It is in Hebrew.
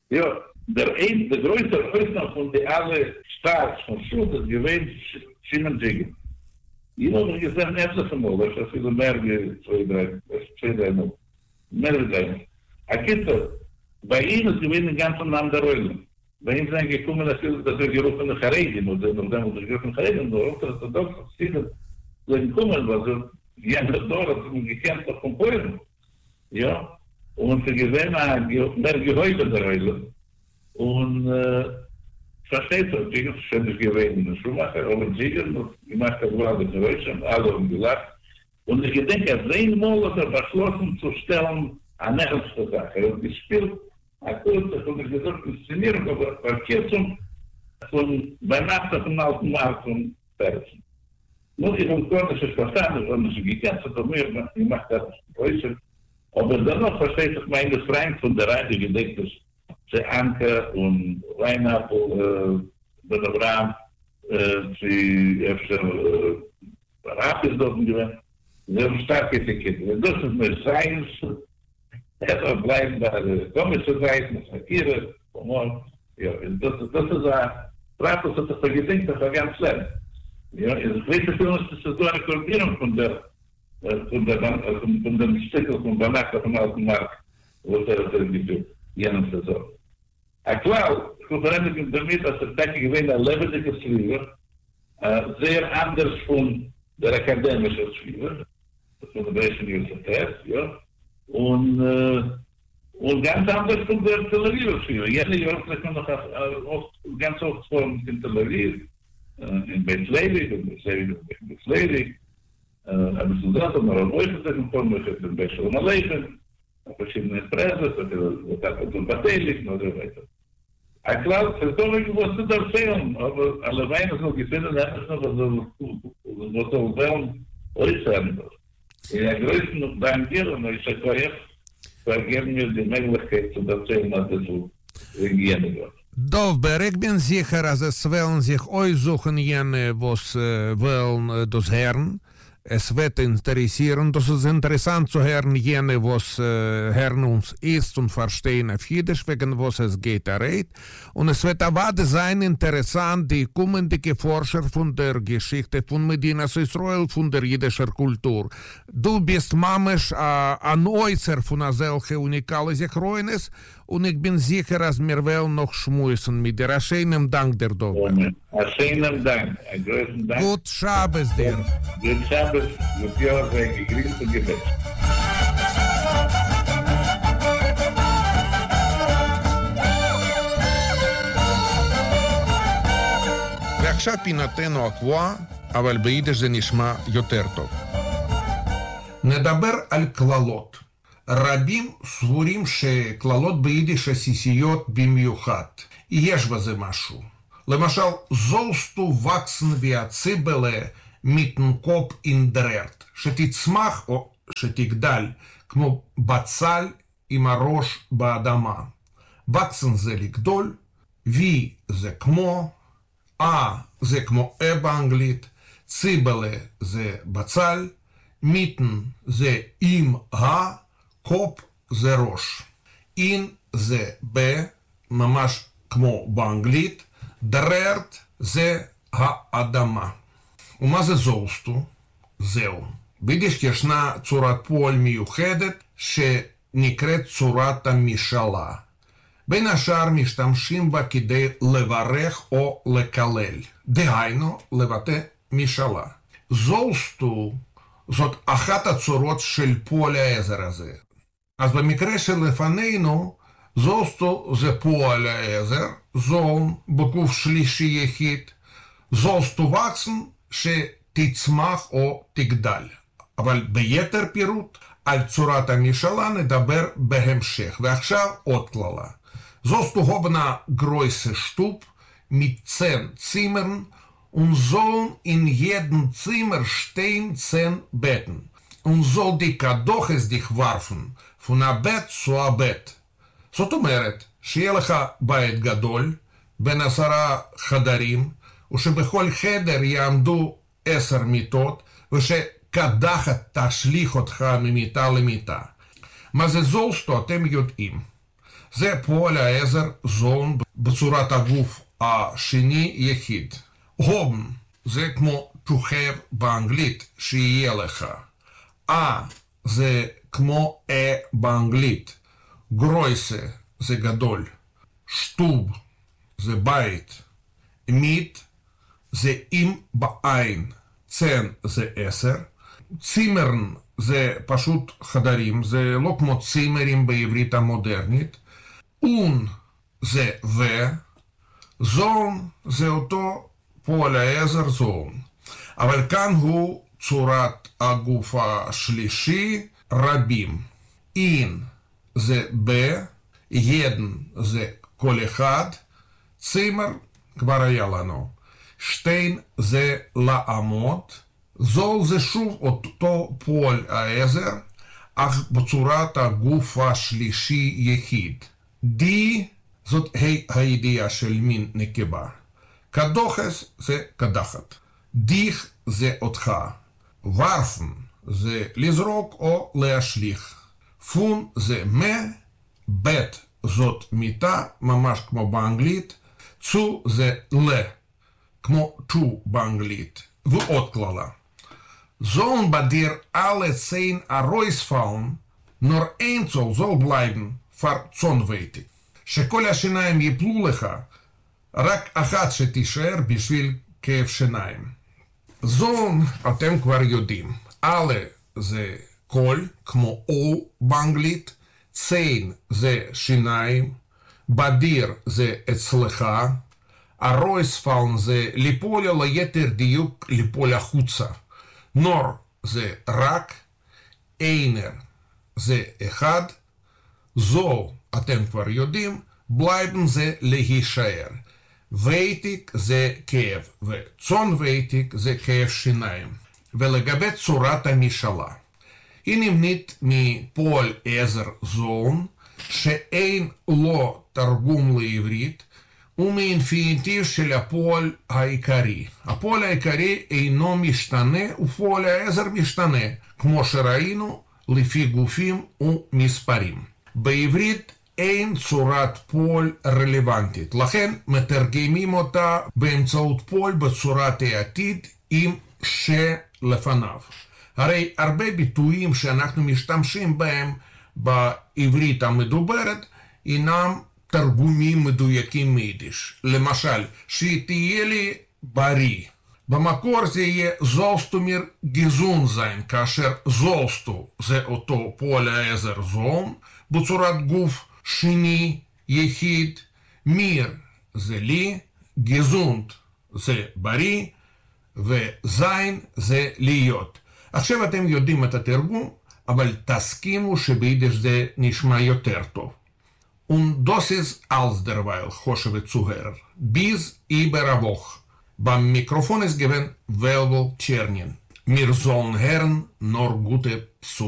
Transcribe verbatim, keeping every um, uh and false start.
Ja, der, ein, der größte Öffner von den alle Staats von Schuld ist gewähnt Simon Jigen. Ich habe gesagt, erstens einmal, das ist viel mehr wie zwei, drei, zwei, drei Mal. Mehr als ein. Akita, bei ihm ist gewähnt den ganzen Namen der Rolle. Bei ihm sind gekommen, dass er gerufen nach Haredin, oder nachdem er gerufen nach Haredin, oder orthodox, sind gekommen, was er jener dort gekämpft hat von Polen. Ja, und sie gewähnt mehr Gehäuse der Rolle. Und äh, versteht er, ich habe schon nicht gewähnt in den Schuhmacher, aber Ziegel, ich mache das gerade zu Deutschland, alle haben gelacht. Und ich denke, er hat einmal hat er beschlossen zu stellen, eine ernste Sache. Er hat gespielt, eine kurze, von der gesamten Inszenierung, aber Verkehrsung von Weihnachten von Alten Markt und Perzen. Nur ich habe kurz nicht verstanden, wenn ich gekämpft habe, mir, ich mache das zu Deutschland. Aber dennoch versteht sich mein Freund von der Reise gedeckt ist, sie Anke und Weihnappel, äh, Ben Abraham, äh, sie öfter äh, Rapis dort gewinnt. Sehr stark ist die Kinder. Das ist mir Science, etwas bleibt bei der komische Seite, mit Satire, Humor. Ja, das, das ist ein Rapis, das ist ein Gedenk, das war ganz schlimm. Ja, ich weiß, für uns ist das so eine Koordinierung von der, von der, von dem Stückel von Banaka vom Alten Markt, wo es er geführt. Jenem Saison. A klar, ich verwende mich damit, dass er denke gewesen ein lebendiger Schreiber, äh, sehr anders von der akademische Schreiber, von der Bayerischen Universität, ja, und, äh, und ganz anders von der Tel Aviv Schreiber. Jene Jahr vielleicht noch oft, ganz oft von in Tel Aviv, äh, in Beit Levi, in Beit Levi, in Beit Levi, äh, ein bisschen das, aber auch heute sind von mir, in Beit Shalom Aleichem, verschiedene Presses, das hat ein Batelik und so weiter. A klar, es ist doch nicht, was zu erzählen, aber alle Weine so gefunden, das ist noch so, was soll werden, äußern. In der größten Dank dir, und ich sage euch, vergeben mir die Möglichkeit zu erzählen, was das so regieren wird. Добре, ik ben zeker als es willen zich uitzoeken jene was uh, willen dus heren. Es wird interessieren, das ist interessant zu hören, jene, was äh, hören uns ist und verstehen auf Jiddisch, wegen was es geht errät. Und es wird aber sein interessant, die kommende Forscher von der Geschichte von Medinas Israel, von der jiddischen Kultur. Du bist mamisch äh, ein Äußer von einer solchen unikalen Sichroines und ich bin sicher, dass wir wollen noch schmuisen mit dir. Schönen Dank dir, Dobre. Schönen Dank, einen großen Dank. Gut Schabes dir. Gut Schabes, gut Jahr, gegrüßt und gebet. ועכשיו פינתנו הקבועה, אבל ביידיש זה נשמע יותר טוב. נדבר על כללות. רבים סבורים שכללות ביידיש עסיסיות במיוחד. יש בזה משהו. למשל, זולסטו וקסן והציבלה מתנקופ אינדררט, שתצמח או שתגדל כמו בצל עם הראש באדמה. וקסן זה לגדול, וי זה כמו, אה זה כמו אה באנגלית, ציבלה זה בצל, מיטן זה עם ה, קופ זה ראש. אין זה ב, ממש כמו באנגלית, דררט זה האדמה. ומה זה זולסטו? זהו. ביידיש ישנה צורת פועל מיוחדת שנקראת צורת המשאלה. בין השאר משתמשים בה כדי לברך או לקלל. דהיינו, לבטא משאלה. זולסטו זאת אחת הצורות של פועל העזר הזה. אז במקרה שלפנינו, זולסטו זה פועל העזר, זול בגוף שלישי יחיד, זולסטו וקסן שתצמח או תגדל. אבל ביתר פירוט על צורת המשאלה נדבר בהמשך. ועכשיו עוד כללה. Sollst du haben eine große Stube mit zehn Zimmern und sollen in jedem Zimmer stehen zehn Betten. Und soll die Kadoches dich werfen von einem Bett zu einem Bett. זאת אומרת, שיהיה לך בית גדול, בין עשרה חדרים, ושבכל חדר יעמדו עשר מיטות, ושקדחת תשליך אותך ממיטה למיטה. מה זה זולסטו אתם יודעים. זה פועל העזר זון בצורת הגוף השני יחיד. הום זה כמו to have באנגלית, שיהיה לך. אה זה כמו אה באנגלית. גרויסה זה גדול. שטוב זה בית. מיט זה עם בעין. צן זה עשר. צימרן זה פשוט חדרים, זה לא כמו צימרים בעברית המודרנית. און זה ו. זון זה אותו פועל העזר זון. אבל כאן הוא צורת הגוף השלישי, רבים. אין זה ב, ידן זה כל אחד, צימר כבר היה לנו. שטיין זה לעמוד, זול זה שוב אותו פועל העזר, אך בצורת הגוף השלישי יחיד. די זאת הידיעה של מין נקבה. קדוחס זה קדחת. דיך זה אותך. ורפן זה לזרוק או להשליך. פון זה מה. בית זאת מיטה, ממש כמו באנגלית. צו זה ל, כמו טו באנגלית. ועוד כללה. Sollen bei dir alle zehn herausfallen, nur ein soll bleiben verzonweitig. שכל השיניים יפלו לך, רק אחת שתישאר בשביל כאב שיניים. זון אתם כבר יודעים. אלה זה קול, כמו או באנגלית, ציין זה שיניים, בדיר זה אצלך, הרויספלן זה ליפול ליתר דיוק ליפול החוצה. נור זה רק, איינר זה אחד, זול אתם כבר יודעים, בלייבן זה להישאר. וייטיק זה כאב, וצון וייטיק זה כאב שיניים. ולגבי צורת המשאלה, היא נמנית מפועל עזר זון, שאין לו תרגום לעברית, ומאינפיניטיב של הפועל העיקרי. הפועל העיקרי אינו משתנה, ופועל העזר משתנה, כמו שראינו, לפי גופים ומספרים. בעברית אין צורת פועל רלוונטית, לכן מתרגמים אותה באמצעות פועל בצורת העתיד עם שלפניו. הרי הרבה ביטויים שאנחנו משתמשים בהם בעברית המדוברת אינם תרגומים מדויקים מיידיש. למשל, שתהיה לי בריא. במקור זה יהיה זולסטו מיר גזון זין, כאשר זולסטו זה אותו פועל העזר זון, בצורת גוף שני יחיד, מיר זה לי, גזונט זה בריא, וזין זה להיות. עכשיו אתם יודעים את התרגום, אבל תסכימו שביידיש זה נשמע יותר טוב. Und das ist alles derweil, חושבת צוהר. ביז איבר אבוך. במיקרופון ist gewesen Velvel Czernin. Mir sollen hören, nur gute Besuch.